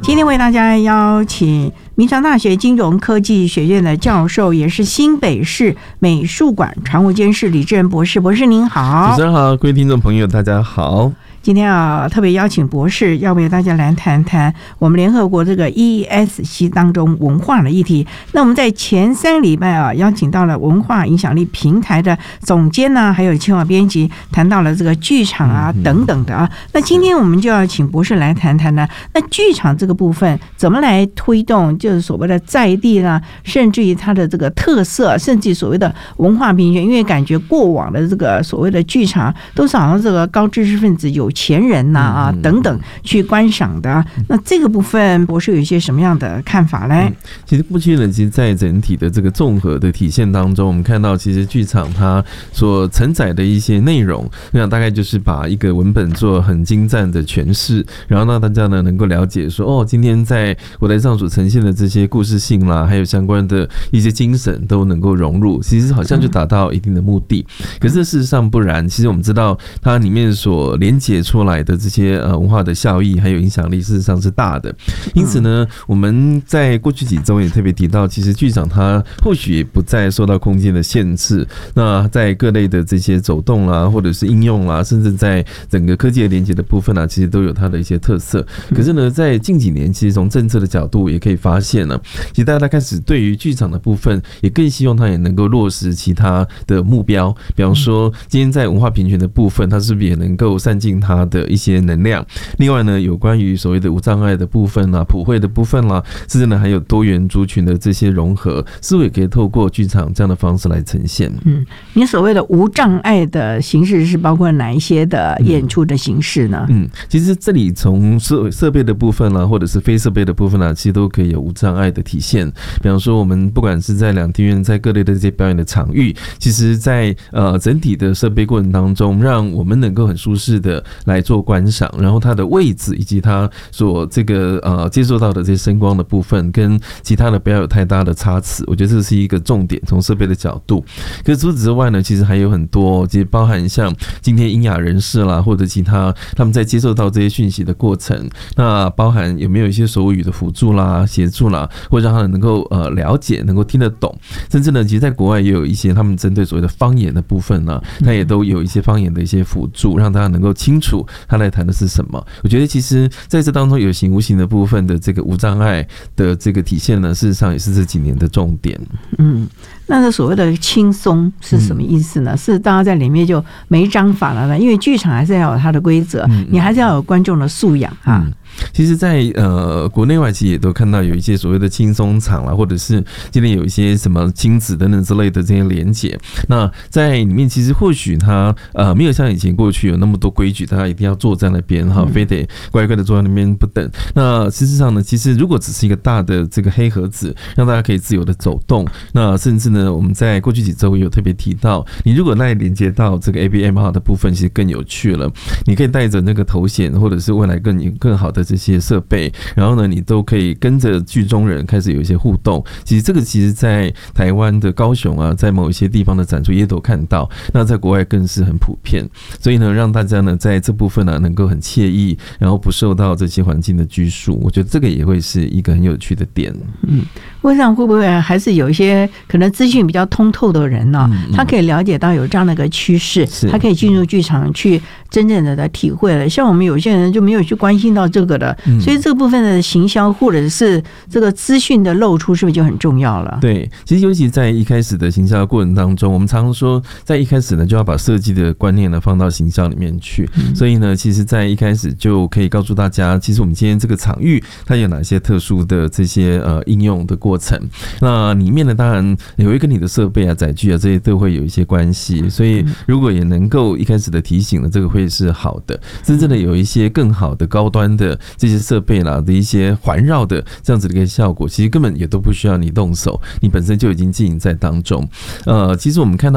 今天为大家邀请民传大学金融科技学院的教授，也是新北市美术馆常务监事李志仁博士。博士您好。 主持人好，各位听众朋友大家好。 今天特别邀请博士，要为大家来谈谈我们联合国这个 ESC 当中文化的议题。那我们在前3礼拜邀请到了文化影响力平台的总监呢，还有企划编辑，谈到了这个剧场等等的那今天我们就要请博士来谈谈呢，那剧场这个部分怎么来推动，就是所谓的在地啦，甚至于它的这个特色，甚至所谓的文化平权。因为感觉过往的这个所谓的剧场都是好像这个高知识分子有钱人等等去观赏的那这个部分博士有一些什么样的看法呢？ 其实过去呢，其实在整体的这个综合的体现当中，我们看到其实剧场它所承载的一些内容，我想大概就是把一个文本做很精湛的诠释，然后让大家呢能够了解说，今天在舞台上所呈现的这些故事性啦，还有相关的一些精神都能够融入，其实好像就达到一定的目的。可是事实上不然，其实我们知道它里面所连结出来的这些文化的效益还有影响力，事实上是大的。因此呢，我们在过去几周也特别提到，其实剧场它或许也不再受到空间的限制，那在各类的这些走动啦，或者是应用啦，甚至在整个科技的连结的部分其实都有它的一些特色。可是呢，在近几年，其实从政策的角度也可以发现呢，其实大家开始对于剧场的部分也更希望它也能够落实其他的目标，比方说今天在文化平权的部分，它是不是也能够散尽它的一些能量。另外呢，有关于所谓的无障碍的部分啦、普惠的部分啦，甚至呢还有多元族群的这些融合，似乎也可以透过剧场这样的方式来呈现。 你所谓的无障碍的形式是包括哪一些的演出的形式呢？ 其实这里从设备的部分啦，或者是非设备的部分啦，其实都可以有无障碍的体现。比方说，我们不管是在两厅院，在各类的这些表演的场域，其实在整体的设备过程当中，让我们能够很舒适的来做观赏，然后它的位置以及它所这个接受到的这些声光的部分，跟其他的不要有太大的差池，我觉得这是一个重点，从设备的角度。可是除此之外呢，其实还有很多，其实包含像今天音雅人士啦，或者其他他们在接受到这些讯息的过程，那包含有没有一些手语的辅助啦、协助啦，或者让他能够了解、能够听得懂，甚至呢，其实在国外也有一些他们针对所谓的方言的部分呢，他也都有一些方言的一些辅助，让大家能够清楚他来谈的是什么。我觉得其实在这当中有形无形的部分的这个无障碍的这个体现呢，事实上也是这几年的重点。 那所谓的轻松是什么意思呢？是大家在里面就没章法了呢？因为剧场还是要有它的规则，你还是要有观众的素养其实在国内外其实也都看到有一些所谓的轻松场啦，或者是今天有一些什么亲子等等之类的这些连结。那在里面其实或许它没有像以前过去有那么多规矩，大家一定要坐在那边非得乖乖的坐在那边不等。那事实上呢，其实如果只是一个大的这个黑盒子，让大家可以自由的走动，那甚至呢，我们在过去几周有特别提到，你如果来连接到这个 ABMR 的部分，其实更有趣了。你可以带着那个头衔，或者是未来更好的这些设备，然后呢，你都可以跟着剧中人开始有一些互动。其实这个其实在台湾的高雄在某一些地方的展出也都看到，那在国外更是很普遍。所以呢，让大家呢在这部分能够很惬意，然后不受到这些环境的拘束，我觉得这个也会是一个很有趣的点。 我想会不会还是有一些可能资讯比较通透的人他可以了解到有这样的一个趋势，他可以进入剧场去真正的体会了。像我们有些人就没有去关心到这个的，所以这个部分的行销或者是这个资讯的露出，是不是就很重要了？ 对，其实尤其在一开始的行销过程当中，我们常常说，在一开始呢就要把设计的观念呢放到行销里面去。所以呢，其实在一开始就可以告诉大家，其实我们今天这个场域它有哪些特殊的这些应用的过程。那里面呢，当然也会跟你的设备载具这些都会有一些关系。所以如果也能够一开始的提醒了，这个会是好的。真正的有一些更好的高端的这些设备啦的一些环绕的这样子的一个效果，其实根本也都不需要你动手，你本身就已经经营在当中。其实我们看到